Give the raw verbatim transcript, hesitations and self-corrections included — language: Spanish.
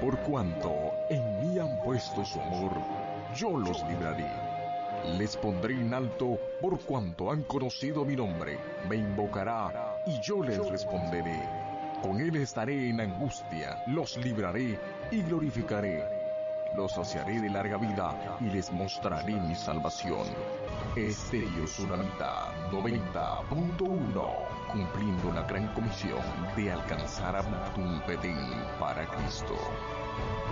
Por cuanto en mí han puesto su amor, yo los libraré. Les pondré en alto por cuanto han conocido mi nombre. Me invocará y yo les responderé. Con él estaré en angustia, los libraré y glorificaré. Los saciaré de larga vida y les mostraré mi salvación. Estéreo Tsunamita noventa punto uno, cumpliendo la gran comisión de alcanzar a Buktun Petén para Cristo.